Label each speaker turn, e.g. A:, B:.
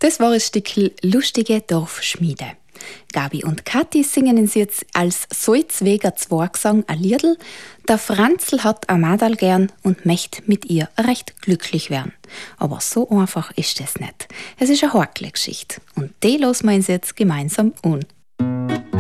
A: Das war ein Stückchen lustige Dorfschmiede. Gabi und Kathi singen uns jetzt als Salzweger Zwergsang ein Liedl. Der Franzl hat ein Madal gern und möchte mit ihr recht glücklich werden. Aber so einfach ist es nicht. Es ist eine Horkle-Geschichte und die lassen wir uns jetzt gemeinsam an.